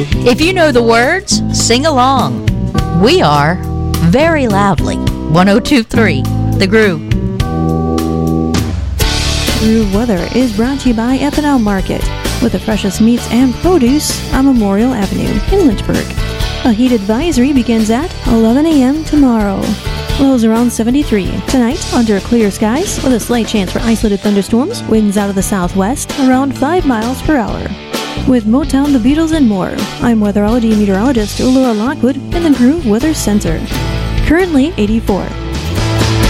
If you know the words, sing along. We are very loudly. 102.3 The Groove. Groove Weather is brought to you by Ethanol Market, with the freshest meats and produce on Memorial Avenue in Lynchburg. A heat advisory begins at 11 a.m. tomorrow. Lows around 73. Tonight, under clear skies with a slight chance for isolated thunderstorms. Winds out of the southwest around 5 miles per hour. With Motown, the Beatles, and more, I'm weatherology meteorologist Laura Lockwood in the Groove Weather Center. Currently 84.